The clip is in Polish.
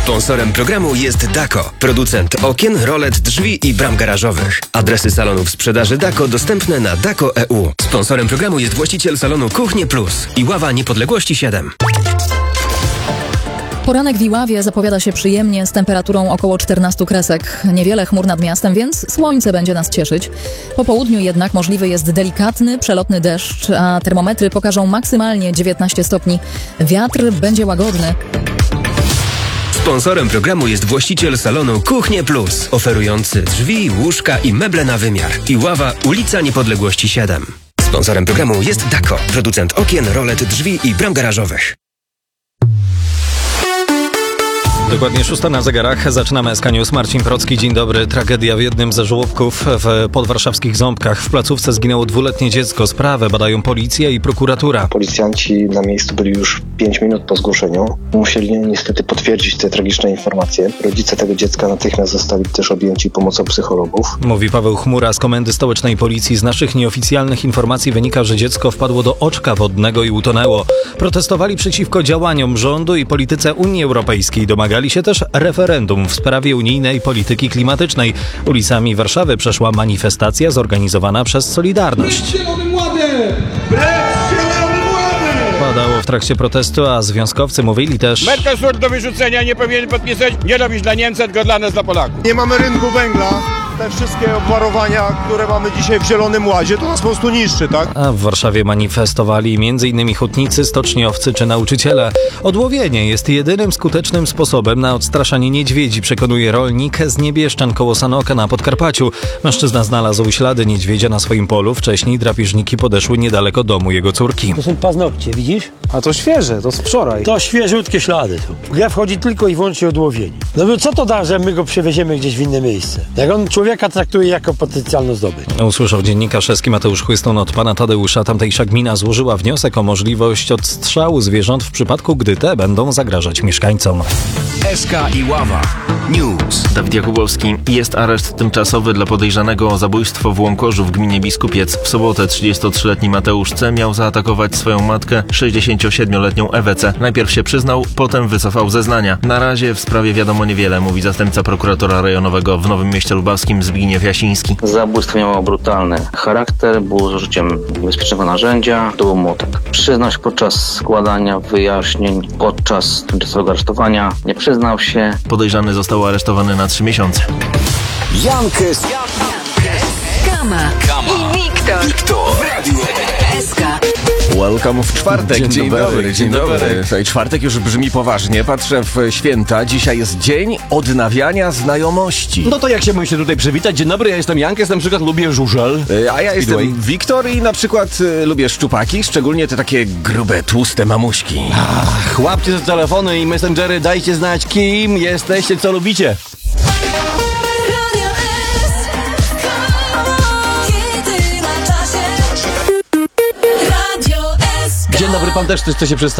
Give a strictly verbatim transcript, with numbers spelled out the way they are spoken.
Sponsorem programu jest Dako, producent okien, rolet, drzwi i bram garażowych. Adresy salonów sprzedaży Dako dostępne na dako kropka e u. Sponsorem programu jest właściciel salonu Kuchnie Plus i Ława Niepodległości siedem. Poranek w Iławie zapowiada się przyjemnie z temperaturą około czternastu kresek. Niewiele chmur nad miastem, więc słońce będzie nas cieszyć. Po południu jednak możliwy jest delikatny, przelotny deszcz, a termometry pokażą maksymalnie dziewiętnaście stopni. Wiatr będzie łagodny. Sponsorem programu jest właściciel salonu Kuchnie Plus, oferujący drzwi, łóżka i meble na wymiar. Iława, ulica Niepodległości siedem. Sponsorem programu jest Dako, producent okien, rolet, drzwi i bram garażowych. Dokładnie szósta na zegarach. Zaczynamy S K News. Marcin Procki, dzień dobry. Tragedia w jednym ze żłobków w podwarszawskich Ząbkach. W placówce zginęło dwuletnie dziecko. Sprawę badają policja i prokuratura. Policjanci na miejscu byli już pięć minut po zgłoszeniu. Musieli niestety potwierdzić te tragiczne informacje. Rodzice tego dziecka natychmiast zostali też objęci pomocą psychologów. Mówi Paweł Chmura z Komendy Stołecznej Policji. Z naszych nieoficjalnych informacji wynika, że dziecko wpadło do oczka wodnego i utonęło. Protestowali przeciwko działaniom rządu i polityce Unii Europejskiej. Domagali się też referendum w sprawie unijnej polityki klimatycznej. Ulicami Warszawy przeszła manifestacja zorganizowana przez Solidarność. Zielonym Ładem! Wbrew Zielonym Ładem! Padało w trakcie protestu, a związkowcy mówili też: Mercosur do wyrzucenia nie powinien podpisać, nie robić dla Niemcy, tylko dla nas, dla Polaków. Nie mamy rynku węgla. Te wszystkie obwarowania, które mamy dzisiaj w Zielonym Ładzie, to nas po prostu niszczy, tak? A w Warszawie manifestowali między innymi hutnicy, stoczniowcy czy nauczyciele. Odłowienie jest jedynym skutecznym sposobem na odstraszanie niedźwiedzi, przekonuje rolnik z Niebieszczan koło Sanoka na Podkarpaciu. Mężczyzna znalazł ślady niedźwiedzia na swoim polu. Wcześniej drapieżniki podeszły niedaleko domu jego córki. To są paznokcie, widzisz? A to świeże, to z wczoraj. To świeżutkie ślady są. W grę wchodzi tylko i wyłącznie odłowienie. No bo co to da, że my go przewieziemy gdzieś w inne miejsce? Jak on człowieka traktuje jako potencjalną zdobycz. Usłyszał dziennikarz Eski Mateusz Chłyston od pana Tadeusza. Tamtejsza gmina złożyła wniosek o możliwość odstrzału zwierząt w przypadku, gdy te będą zagrażać mieszkańcom. S K i Ława News. Dawid Jakubowski. Jest areszt tymczasowy dla podejrzanego o zabójstwo w Łąkorzu w gminie Biskupiec. W sobotę trzydziestotrzyletni Mateusz C. miał zaatakować swoją matkę, sześćdziesięciosiedmioletnią Ewę C. Najpierw się przyznał, potem wycofał zeznania. Na razie w sprawie wiadomo niewiele, mówi zastępca prokuratora rejonowego w Nowym Mieście Lubawskim Zbigniew Jasiński. Zabójstwo miało brutalny charakter, było z użyciem niebezpiecznego narzędzia, to był młotek. Przyznał się podczas składania wyjaśnień, podczas tymczasowego aresztowania, nie przyznał się. Podejrzany został aresztowany na trzy miesiące. Jankes, Kama, Kama i Wiktor, Wiktor. S K. Welcome w czwartek. Dzień, dzień dobry, dobry, dzień dobry. dobry. Słuchaj, czwartek już brzmi poważnie. Patrzę w święta. Dzisiaj jest dzień odnawiania znajomości. No to jak się się tutaj przywitać? Dzień dobry, ja jestem Jankes, na przykład lubię żużel. A ja jestem Speedway. Wiktor i na przykład y, lubię szczupaki, szczególnie te takie grube, tłuste mamuśki. Ach, łapcie te telefony i messengery, dajcie znać, kim jesteście, co lubicie. Dzień dobry, pan też chce się przedstawić?